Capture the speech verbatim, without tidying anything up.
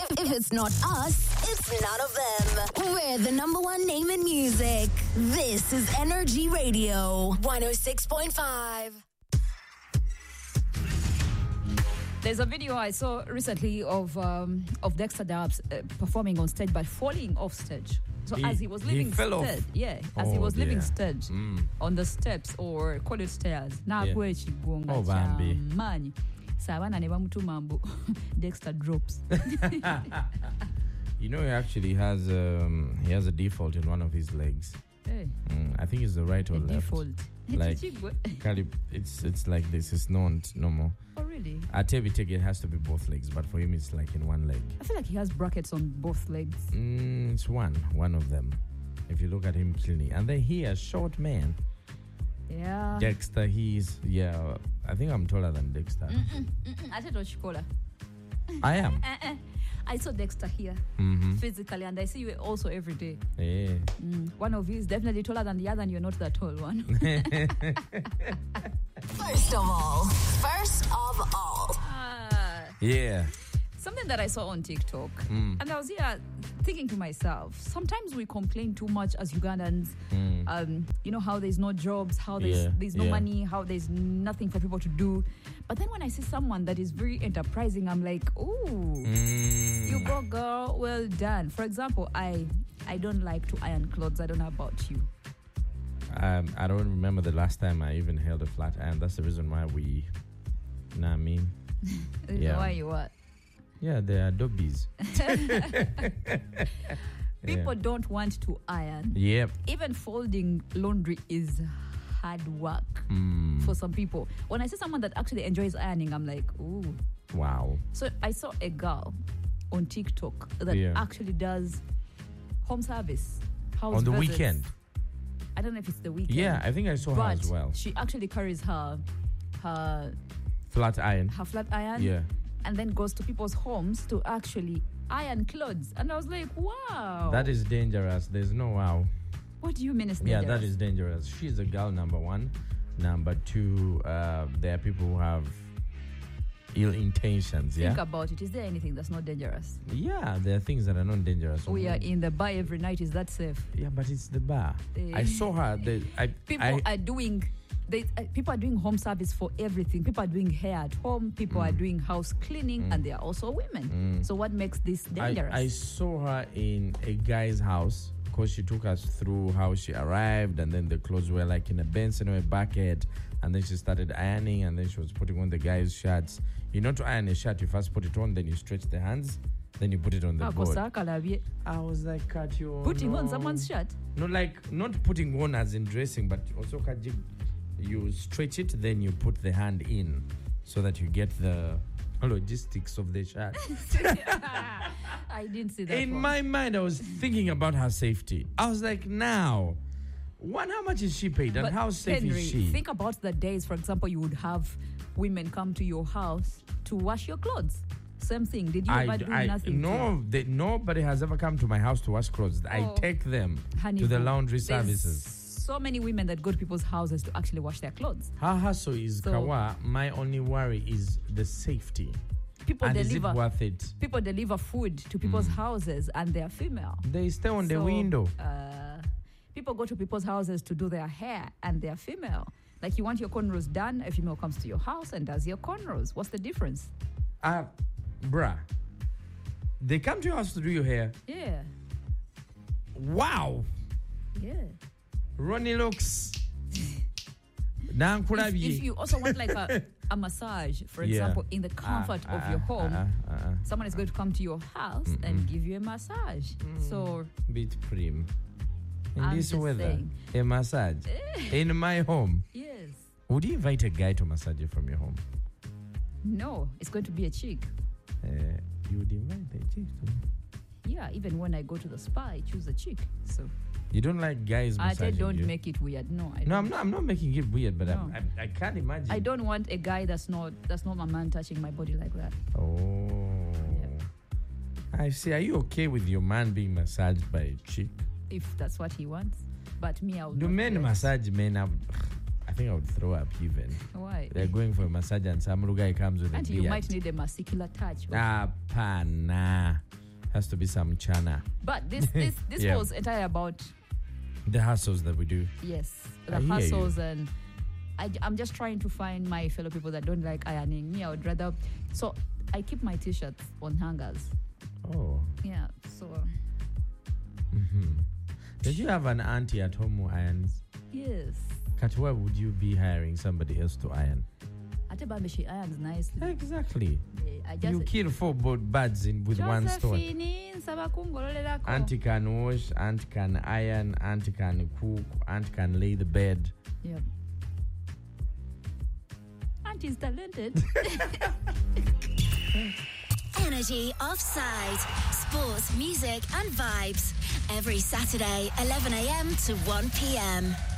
If it's not us, it's none of them. We're the number one name in music. This is Energy Radio one oh six point five. There's a video I saw recently of um, of Dexter Daps uh, performing on stage but falling off stage. So he, as he was leaving he fell stage, off. yeah, as oh, he was dear. leaving stage mm. on the steps or call it stairs. Na Yeah. kwe chigonga Oh, Bambi. chamani. Sabana ne bamutuma mbu Dexter drops. You know, he actually has um, he has a default in one of his legs. Hey, Mm, I think it's the right or a left. default. Like- Chichigwe. Calib, it's it's like this. It's not no more. Oh really? At Tebitege, it has to be both legs, but for him, it's like in one leg. I feel like he has brackets on both legs. Mm, it's one, one of them. If you look at him clearly, and then he a short man. Yeah. Dexter, he's yeah. I think I'm taller than Dexter. Mm-mm, mm-mm. I said Ochikola. I am. Uh-uh. I saw Dexter here Mm-hmm. physically, and I see you also every day. Yeah. Mm. One of you is definitely taller than the other, and you're not that tall one. First of all, first of all, Ah, Yeah. something that I saw on TikTok, Mm. and I was here thinking to myself, sometimes we complain too much as Ugandans. Mm. Um, you know how there's no jobs, how there's Yeah, there's no yeah. money, how there's nothing for people to do. But then when I see someone that is very enterprising, I'm like, ooh, Mm. you go girl, well done. For example, I I don't like to iron clothes. I don't know about you. Um, I don't remember the last time I even held a flat iron. That's the reason why we, you know what I mean? This Yeah. is why you what? Yeah, they are doggies. People don't want to iron. Yep. Even folding laundry is hard work Mm. for some people. When I see someone that actually enjoys ironing, I'm like, ooh. Wow. So I saw a girl on TikTok that Yeah. actually does home service. House On the visits. weekend. I don't know if it's the weekend. Yeah, I think I saw her but as well. she actually carries her her Flat iron. her flat iron Yeah. and then goes to people's homes to actually iron clothes. And I was like, wow. That is dangerous. There's no wow. What do you mean it's Yeah, dangerous? that is dangerous. She's a girl, number one. Number two, uh, there are people who have ill intentions, yeah? Think about it. Is there anything that's not dangerous? Yeah, there are things that are not dangerous. We are in the bar every night. Is that safe? Yeah, but it's the bar. Eh. I saw her. The, I, People I, are doing. They, uh, people are doing home service for everything. People are doing hair at home. People Mm. are doing house cleaning, and they are also women. So what makes this dangerous? I, I saw her in a guy's house because she took us through how she arrived, and then the clothes were like in a Benson or a bucket, and then she started ironing, and then she was putting on the guy's shirts. You know, to iron a shirt, you first put it on, then you stretch the hands, then you put it on the Ah, board. kosa kalabye. I was like, cut you. Putting no. on someone's shirt. No, like not putting on as in dressing, but also kaji, you stretch it, then you put the hand in so that you get the logistics of the shirt. I didn't see that. In one. my mind, I was thinking about her safety. I was like, now, one, how much is she paid, and But how safe Henry, is she? think about the days, for example, you would have women come to your house to wash your clothes. Same thing. Did you I, ever do I, nothing? no, they, nobody has ever come to my house to wash clothes. I Oh. take them Honey to the boo, laundry there's services. So many women that go to people's houses to actually wash their clothes. Her hustle is So- kawa. My only worry is the safety. People And is it deliver. worth it? People deliver food to people's houses, and they are female. They stay on the So, window. Uh, people go to people's houses to do their hair, and they are female. Like you want your cornrows done, a female comes to your house and does your cornrows. What's the difference? Uh, bruh. They come to your house to do your hair. Yeah, Wow. yeah. Ronnie looks. If, Nankulabye. if you also want like a, a massage, for Yeah. example, in the comfort Ah, of ah, your ah, home, ah, ah, ah. someone is going to come to your house and give you a massage. So Bit prim. In I'm this just weather, saying. a massage in my home. yes, Would you invite a guy to massage you from your home? no, it's going to be a chick. Uh, you would invite a chick to. Yeah, even when I go to the spa, I choose a chick. So You don't like guys I massaging said, don't you? make it weird. No, I No, don't. I'm not. I'm not making it weird, but No. I, I, I can't imagine. I don't want a guy that's not that's not my man touching my body like that. Oh. I see. Are you okay with your man being massaged by a chick? If that's what he wants. But me, I would Do not men do it. massage men? I, I think I would throw up even. Why? They're going for a massage and some little guy comes with Auntie, a beard. you might need a muscular touch. Ah, pana. Has to be some chana. But this this this Yeah. was entirely about, The hustles that we do. yes, the I hear you. hustles, and I, I'm just trying to find my fellow people that don't like ironing. Me, I would rather. So I keep my t-shirts on hangers. Oh. Yeah. So Mm-hmm. Did you have an auntie at home who irons? yes, Kat, where would you be hiring somebody else to iron? Atebambe, she irons nicely. Exactly. Yeah, I You just kill four bo- birds in with one stone. Josephine, nsaba kungololelako. Auntie can wash, auntie can iron, auntie can cook, auntie can lay the bed. Yep. Auntie's talented. Energy Offside. Sports, music, and vibes. Every Saturday, eleven a.m. to one p.m.